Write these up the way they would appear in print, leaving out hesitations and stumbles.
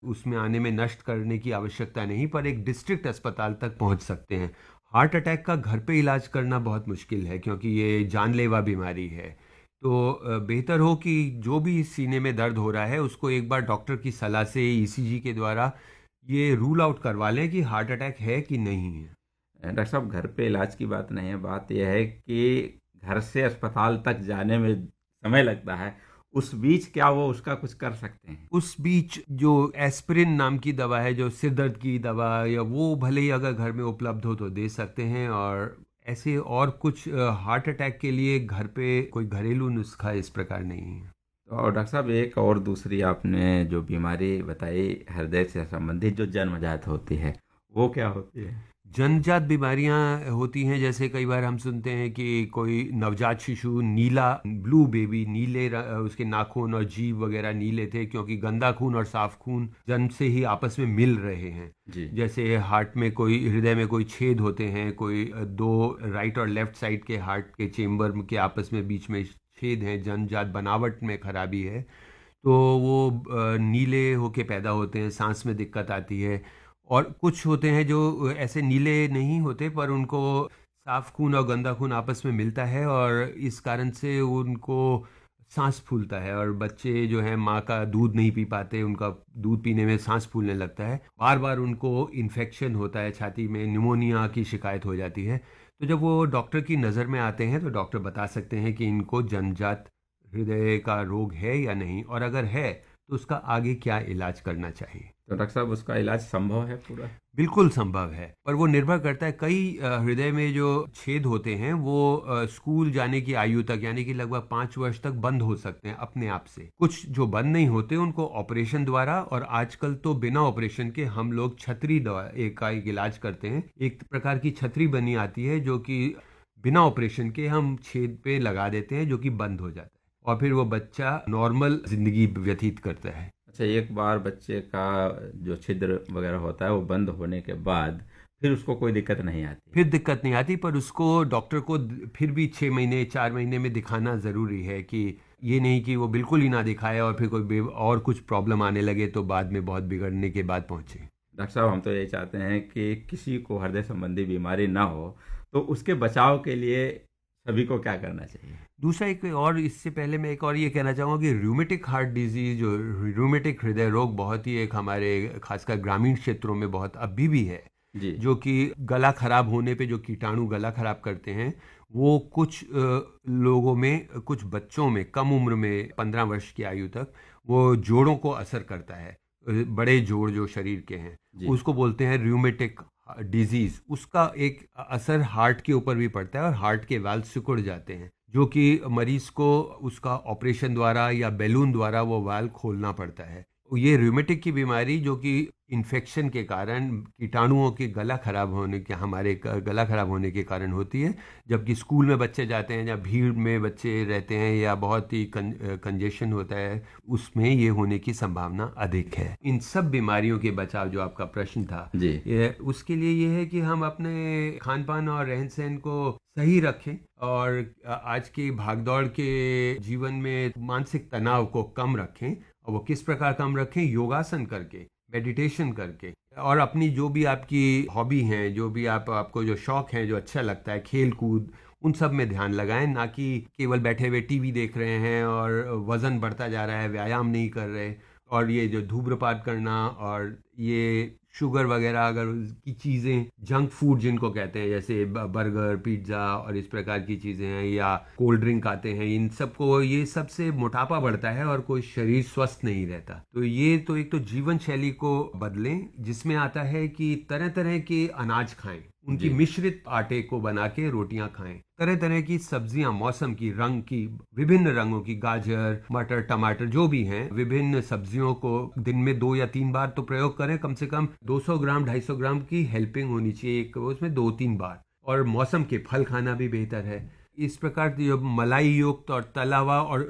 उसमें आने में नष्ट करने की आवश्यकता नहीं, पर एक डिस्ट्रिक्ट अस्पताल तक पहुंच सकते हैं। हार्ट अटैक का घर पे इलाज करना बहुत मुश्किल है, क्योंकि ये जानलेवा बीमारी है। तो बेहतर हो कि जो भी सीने में दर्द हो रहा है उसको एक बार डॉक्टर की सलाह से ईसीजी के द्वारा ये रूल आउट करवा लें कि हार्ट अटैक है कि नहीं है। डॉक्टर साहब, घर पे इलाज की बात नहीं है, बात यह है कि घर से अस्पताल तक जाने में समय लगता है। उस बीच क्या वो उसका कुछ कर सकते हैं? उस बीच जो एस्पिरिन नाम की दवा है, जो सिर दर्द की दवा, या वो भले ही अगर घर में उपलब्ध हो तो दे सकते हैं। और ऐसे और कुछ हार्ट अटैक के लिए घर पे कोई घरेलू नुस्खा इस प्रकार नहीं है। तो और डॉक्टर साहब, एक और दूसरी आपने जो बीमारी बताई हृदय से संबंधित जो जन्मजात होती है, वो क्या होती है? जन्मजात बीमारियां होती हैं, जैसे कई बार हम सुनते हैं कि कोई नवजात शिशु नीला, ब्लू बेबी, उसके नाखून और जीभ वगैरह नीले थे, क्योंकि गंदा खून और साफ खून जन्म से ही आपस में मिल रहे हैं। जी। जैसे हार्ट में कोई, हृदय में कोई छेद होते हैं, कोई दो राइट और लेफ्ट साइड के हार्ट के चेम्बर के आपस में बीच में छेद हैं, जन्मजात बनावट में खराबी है, तो वो नीले होके पैदा होते हैं, सांस में दिक्कत आती है। और कुछ होते हैं जो ऐसे नीले नहीं होते, पर उनको साफ खून और गंदा खून आपस में मिलता है, और इस कारण से उनको सांस फूलता है, और बच्चे जो हैं माँ का दूध नहीं पी पाते, उनका दूध पीने में सांस फूलने लगता है, बार बार उनको इन्फेक्शन होता है, छाती में निमोनिया की शिकायत हो जाती है। तो जब वो डॉक्टर की नज़र में आते हैं तो डॉक्टर बता सकते हैं कि इनको जन्मजात हृदय का रोग है या नहीं, और अगर है तो उसका आगे क्या इलाज करना चाहिए। तो डॉक्टर साहब, उसका इलाज संभव है पूरा? बिल्कुल संभव है, पर वो निर्भर करता है। कई हृदय में जो छेद होते हैं वो स्कूल जाने की आयु तक, यानी कि लगभग 5 वर्ष तक बंद हो सकते हैं अपने आप से। कुछ जो बंद नहीं होते उनको ऑपरेशन द्वारा, और आजकल तो बिना ऑपरेशन के हम लोग छतरी दवा एक इलाज करते हैं। एक प्रकार की छतरी बनी आती है जो कि बिना ऑपरेशन के हम छेद पे लगा देते हैं, जो कि बंद हो जाता है, और फिर वो बच्चा नॉर्मल जिंदगी व्यतीत करता है। अच्छा, एक बार बच्चे का जो छिद्र वगैरह होता है वो बंद होने के बाद फिर उसको कोई दिक्कत नहीं आती? फिर दिक्कत नहीं आती, पर उसको डॉक्टर को फिर भी 6 महीने 4 महीने में दिखाना ज़रूरी है, कि ये नहीं कि वो बिल्कुल ही ना दिखाए और फिर कोई और कुछ प्रॉब्लम आने लगे तो बाद में बहुत बिगड़ने के बाद पहुंचे। डॉक्टर साहब, हम तो ये चाहते हैं कि किसी को हृदय संबंधी बीमारी ना हो, तो उसके बचाव के लिए सभी को क्या करना चाहिए? दूसरा, एक और इससे पहले मैं एक और ये कहना चाहूँगा कि रूमेटिक हार्ट डिजीज, जो रूमेटिक हृदय रोग, बहुत ही एक हमारे खासकर ग्रामीण क्षेत्रों में बहुत अभी भी है। जी। जो कि गला खराब होने पे जो कीटाणु गला खराब करते हैं, वो कुछ लोगों में, कुछ बच्चों में, कम उम्र में 15 वर्ष की आयु तक वो जोड़ों को असर करता है। बड़े जोड़ जो शरीर के हैं जी। उसको बोलते हैं रूमेटिक डिजीज। उसका एक असर हार्ट के ऊपर भी पड़ता है, और हार्ट के वाल्व सिकुड़ जाते हैं, जो कि मरीज को उसका ऑपरेशन द्वारा या बैलून द्वारा वो वाल्व खोलना पड़ता है। ये रूमेटिक की बीमारी, जो कि इन्फेक्शन के कारण, कीटाणुओं के गला खराब होने के, गला खराब होने के कारण होती है। जबकि स्कूल में बच्चे जाते हैं, या भीड़ में बच्चे रहते हैं, या बहुत ही कंजेशन होता है, उसमें ये होने की संभावना अधिक है। इन सब बीमारियों के बचाव, जो आपका प्रश्न था, जी। उसके लिए ये है कि हम अपने खान पान और रहन सहन को सही रखें, और आज की भागदौड़ के जीवन में मानसिक तनाव को कम रखें। और वो किस प्रकार कम रखें? योगासन करके, मेडिटेशन करके, और अपनी जो भी आपकी हॉबी हैं, जो भी आपको जो शौक है, जो अच्छा लगता है, खेल कूद, उन सब में ध्यान लगाएं, ना कि केवल बैठे हुए टीवी देख रहे हैं और वजन बढ़ता जा रहा है, व्यायाम नहीं कर रहे। और ये जो धूम्रपान करना, और ये शुगर वगैरह अगर की चीज़ें, जंक फूड जिनको कहते हैं, जैसे बर्गर, पिज्ज़ा और इस प्रकार की चीज़ें हैं, या कोल्ड ड्रिंक आते हैं, इन सबको, ये सब से मोटापा बढ़ता है और कोई शरीर स्वस्थ नहीं रहता। तो ये तो एक तो जीवन शैली को बदलें, जिसमें आता है कि तरह तरह के अनाज खाएं, उनकी जी। मिश्रित आटे को बना के रोटियां खाएं, तरह तरह की सब्जियां, मौसम की, रंग की, विभिन्न रंगों की, गाजर, मटर, टमाटर, जो भी हैं, विभिन्न सब्जियों को दिन में 2 या 3 बार तो प्रयोग करें। कम से कम 200 ग्राम 250 ग्राम की हेल्पिंग होनी चाहिए एक, उसमें 2-3 बार। और मौसम के फल खाना भी बेहतर है। इस प्रकार जो मलाई युक्त और तला हुआ, और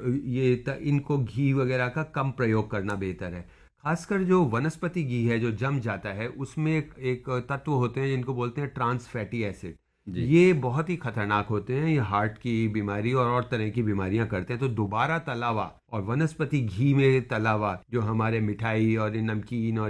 इनको घी वगैरह का कम प्रयोग करना बेहतर है। खासकर जो वनस्पति घी है जो जम जाता है, उसमें एक तत्व होते हैं जिनको बोलते हैं ट्रांस फैटी एसिड। जी। ये बहुत ही खतरनाक होते हैं। ये हार्ट की बीमारी और तरह की बीमारियां करते हैं। तो दोबारा तला हुआ और वनस्पति घी में तला हुआ जो हमारे मिठाई और ये नमकीन और